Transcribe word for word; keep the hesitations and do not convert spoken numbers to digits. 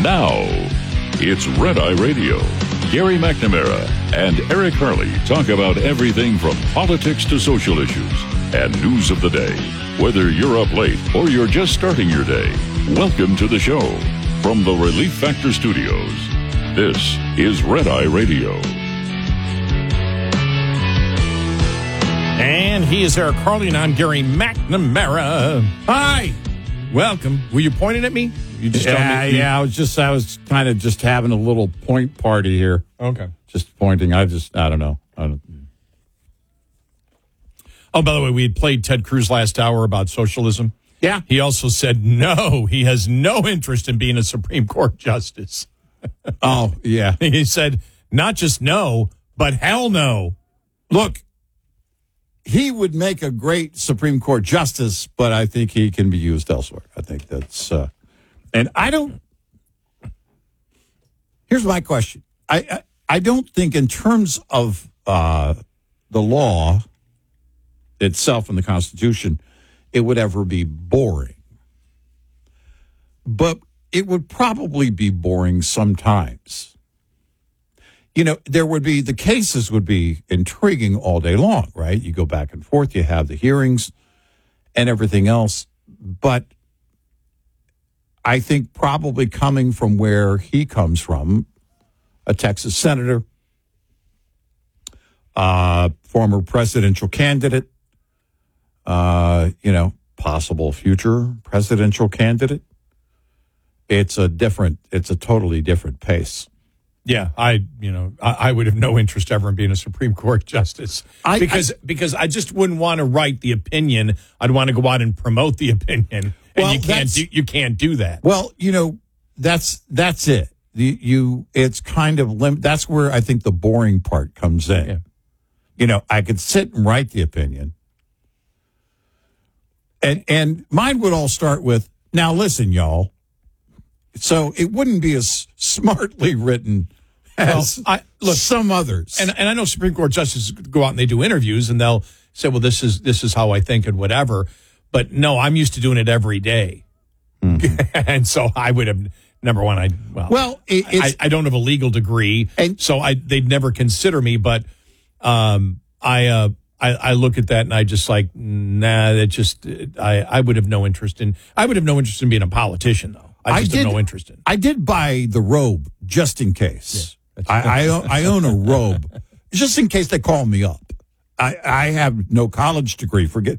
Now, it's Red Eye Radio. Gary McNamara and Eric Harley talk about everything from politics to social issues and news of the day. Whether you're up late or you're just starting your day, welcome to the show. From the Relief Factor Studios, this is Red Eye Radio. And he is Eric Harley, and I'm Gary McNamara. Hi. Welcome. Were you pointing at me? You just yeah, me, you, yeah. I was just, I was kind of just having a little point party here. Okay. Just pointing. I just, I don't know. I don't. Oh, by the way, we had played Ted Cruz last hour about socialism. Yeah. He also said no, he has no interest in being a Supreme Court justice. Oh, yeah. He said not just no, but hell no. Look, he would make a great Supreme Court justice, but I think he can be used elsewhere. I think that's, uh, and I don't, here's my question. I, I, I don't think in terms of uh, the law itself and the Constitution, it would ever be boring. But it would probably be boring sometimes. You know, there would be, the cases would be intriguing all day long, right? You go back and forth, you have the hearings and everything else. But I think probably coming from where he comes from, a Texas senator, uh, former presidential candidate, uh, you know, possible future presidential candidate, it's a different, it's a totally different pace. Yeah, I, you know, I, I would have no interest ever in being a Supreme Court justice I, because I, because I just wouldn't want to write the opinion. I'd want to go out and promote the opinion, and well, you can't do, you can't do that. Well, you know, that's that's it. You, you it's kind of lim- that's where I think the boring part comes in. Yeah. You know, I could sit and write the opinion, and and mine would all start with, now listen, y'all. So it wouldn't be as smartly written as well, I, look, some others. And and I know Supreme Court justices go out and they do interviews and they'll say, well, this is this is how I think and whatever. But no, I'm used to doing it every day. Mm-hmm. And so I would have, number one, I, well, well it, it's, I, I don't have a legal degree, and, so I they'd never consider me. But um, I, uh, I I look at that and I just like, nah, that just, I, I would have no interest in, I would have no interest in being a politician, though. I just I did, have no interest in. I did buy the robe just in case. Yeah, I, I, own, I own a robe just in case they call me up. I, I have no college degree. Forget